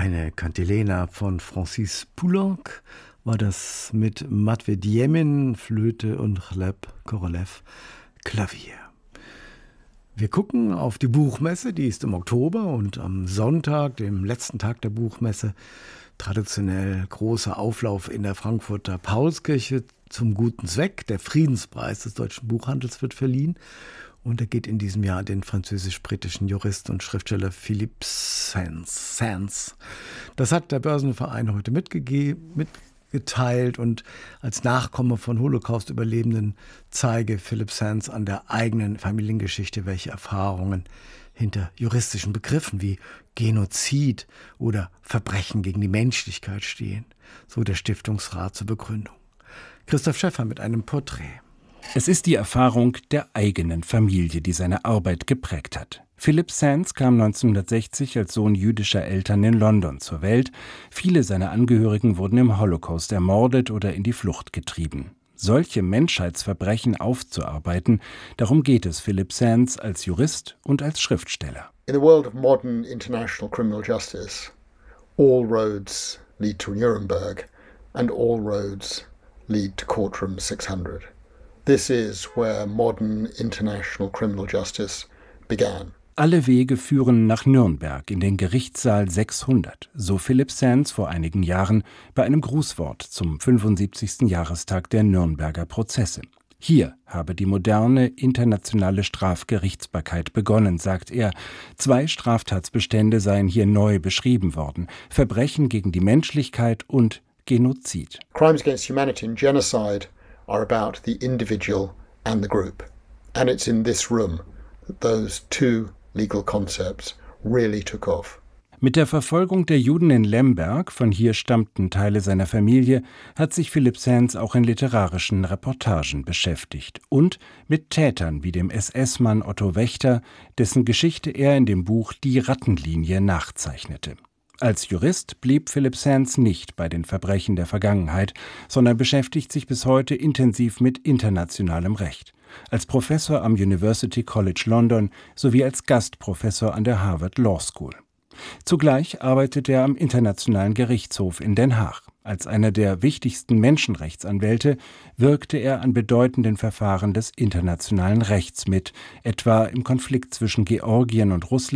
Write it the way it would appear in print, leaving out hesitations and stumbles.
Eine Cantilena von Francis Poulenc war das mit Matvei Djemin, Flöte und Chleb Korolev, Klavier. Wir gucken auf die Buchmesse, die ist im Oktober und am Sonntag, dem letzten Tag der Buchmesse, traditionell großer Auflauf in der Frankfurter Paulskirche zum guten Zweck. Der Friedenspreis des deutschen Buchhandels wird verliehen und er geht in diesem Jahr an den französisch-britischen Jurist und Schriftsteller Philippe Sands. Das hat der Börsenverein heute mitgeteilt und als Nachkomme von Holocaust-Überlebenden zeige Philippe Sands an der eigenen Familiengeschichte, welche Erfahrungen hinter juristischen Begriffen wie Genozid oder Verbrechen gegen die Menschlichkeit stehen, so der Stiftungsrat zur Begründung. Christoph Schäffer mit einem Porträt. Es ist die Erfahrung der eigenen Familie, die seine Arbeit geprägt hat. Philippe Sands kam 1960 als Sohn jüdischer Eltern in London zur Welt. Viele seiner Angehörigen wurden im Holocaust ermordet oder in die Flucht getrieben. Solche Menschheitsverbrechen aufzuarbeiten, darum geht es Philippe Sands als Jurist und als Schriftsteller. In the world of modern international criminal justice, all roads lead to Nuremberg and all roads lead to Courtroom 600. This is where modern international criminal justice began. Alle Wege führen nach Nürnberg in den Gerichtssaal 600, so Philippe Sands vor einigen Jahren bei einem Grußwort zum 75. Jahrestag der Nürnberger Prozesse. Hier habe die moderne internationale Strafgerichtsbarkeit begonnen, sagt er. 2 Straftatsbestände seien hier neu beschrieben worden: Verbrechen gegen die Menschlichkeit und Genozid. Crimes against humanity and genocide are about the individual and the group. And it's in this room that those two legal concepts really took off. Mit der Verfolgung der Juden in Lemberg, von hier stammten Teile seiner Familie, hat sich Philippe Sands auch in literarischen Reportagen beschäftigt und mit Tätern wie dem SS-Mann Otto Wächter, dessen Geschichte er in dem Buch Die Rattenlinie nachzeichnete. Als Jurist blieb Philippe Sands nicht bei den Verbrechen der Vergangenheit, sondern beschäftigt sich bis heute intensiv mit internationalem Recht. Als Professor am University College London sowie als Gastprofessor an der Harvard Law School. Zugleich arbeitet er am Internationalen Gerichtshof in Den Haag. Als einer der wichtigsten Menschenrechtsanwälte wirkte er an bedeutenden Verfahren des internationalen Rechts mit, etwa im Konflikt zwischen Georgien und Russland